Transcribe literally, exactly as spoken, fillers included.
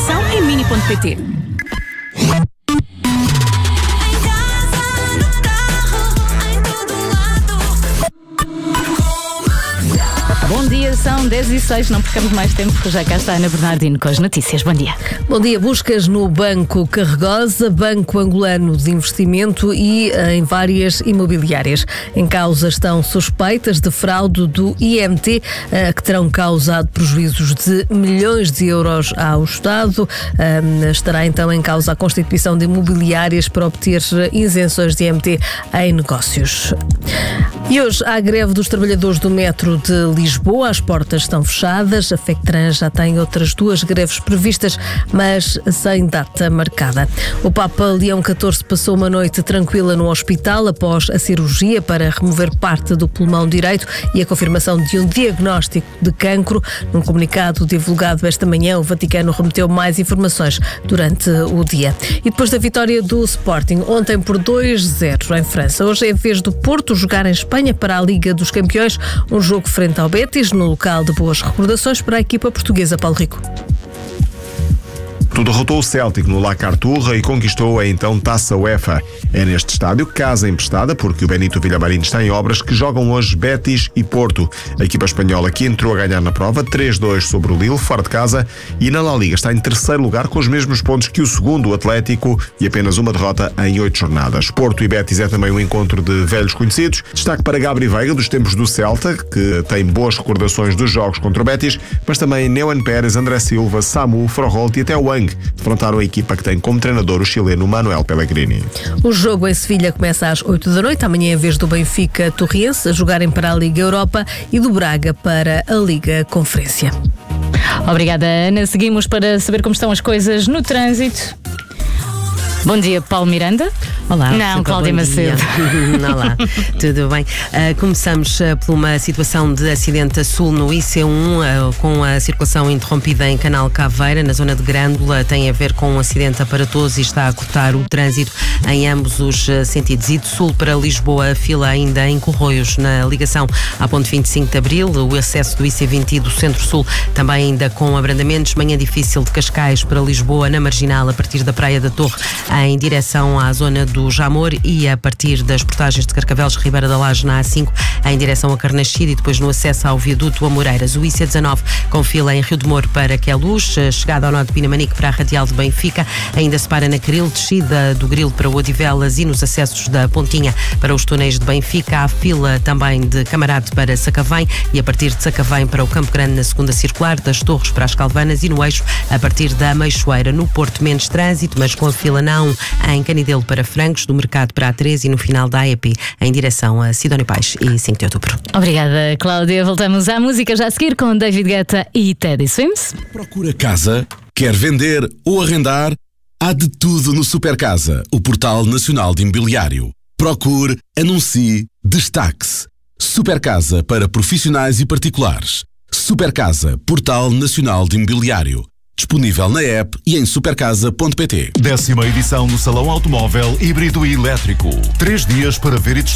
Informação em mini ponto pt. Bom dia, são dez e seis, não percamos mais tempo, porque já cá está a Ana Bernardino com as notícias. Bom dia. Bom dia. Buscas no Banco Carregosa, Banco Angolano de Investimento e em várias imobiliárias. Em causa estão suspeitas de fraude do I M T, que terão causado prejuízos de milhões de euros ao Estado. Estará então em causa a constituição de imobiliárias para obter isenções de I M T em negócios. E hoje há greve dos trabalhadores do metro de Lisboa. As portas estão fechadas. A FECTRAN já tem outras duas greves previstas, mas sem data marcada. O Papa Leão catorze passou uma noite tranquila no hospital após a cirurgia para remover parte do pulmão direito e a confirmação de um diagnóstico de cancro. Num comunicado divulgado esta manhã, o Vaticano remeteu mais informações durante o dia. E depois da vitória do Sporting, ontem por dois a zero em França, hoje é a vez do Porto jogar em Espanha para a Liga dos Campeões, um jogo frente ao Betis, no local de boas recordações para a equipa portuguesa. Paulo Rico. Derrotou o Celtic no La Carturra e conquistou a então Taça UEFA. É neste estádio, casa emprestada, porque o Benito Villamarín está em obras, que jogam hoje Betis e Porto. A equipa espanhola que entrou a ganhar na prova três a dois sobre o Lille, fora de casa, e na La Liga está em terceiro lugar com os mesmos pontos que o segundo, o Atlético, e apenas uma derrota em oito jornadas. Porto e Betis é também um encontro de velhos conhecidos. Destaque para Gabri Veiga, dos tempos do Celta, que tem boas recordações dos jogos contra o Betis, mas também Neuan Pérez, André Silva, Samu, Froholt e até Wang defrontaram a equipa que tem como treinador o chileno Manuel Pellegrini. O jogo em Sevilha começa às oito da noite. Amanhã é a vez do Benfica Torriense a jogarem para a Liga Europa e do Braga para a Liga Conferência. Obrigada, Ana. Seguimos para saber como estão as coisas no trânsito. Bom dia, Paulo Miranda. Olá. Não, Cláudia Macedo. Olá, tudo bem? Uh, começamos uh, por uma situação de acidente a sul no I C um, uh, com a circulação interrompida em Canal Caveira, na zona de Grândola. Tem a ver com um acidente aparatoso e está a cortar o trânsito em ambos os uh, sentidos. E de sul para Lisboa, a fila ainda em Corroios, na ligação à ponte vinte e cinco de Abril. O acesso do I C vinte do Centro-Sul também ainda com abrandamentos. Manhã difícil de Cascais para Lisboa, na Marginal, a partir da Praia da Torre, em direção à zona do Jamor, e a partir das portagens de Carcavelos, Ribeira da Laje, na A cinco, em direção a Carnaxide, e depois no acesso ao viaduto Amoreiras. O I C dezanove com fila em Rio de Moro para Queluz, chegada ao nó de Pinamanique para a Radial de Benfica, ainda se para na Caril, descida do Grilo para o Odivelas, e nos acessos da Pontinha para os túneis de Benfica. Há fila também de Camarate para Sacavém, e a partir de Sacavém para o Campo Grande na segunda circular, das Torres para as Calvanas, e no eixo a partir da Meixoeira. No Porto menos trânsito, mas com a fila na A um em Canidelo para Francos, do Mercado para a treze, e no final da A E P em direção a Sidónio Pais e cinco de outubro. Obrigada, Cláudia. Voltamos à música já a seguir com David Guetta e Teddy Swims. Procura casa? Quer vender ou arrendar? Há de tudo no Supercasa, o portal nacional de imobiliário. Procure, anuncie, destaque-se. Supercasa para profissionais e particulares. Supercasa, portal nacional de imobiliário. Disponível na app e em supercasa ponto pt. Décima edição do Salão Automóvel Híbrido e Elétrico. Três dias para ver e